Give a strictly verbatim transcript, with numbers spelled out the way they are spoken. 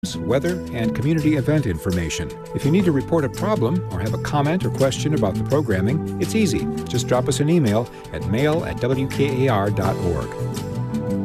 weather, and community event information. If you need to report a problem or have a comment or question about the programming, it's easy. Just drop us an email at mail at w k a r dot org.